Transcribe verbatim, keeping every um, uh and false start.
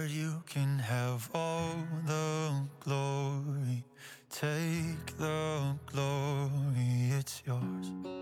Lord, you can have all the glory. Take the glory, it's yours.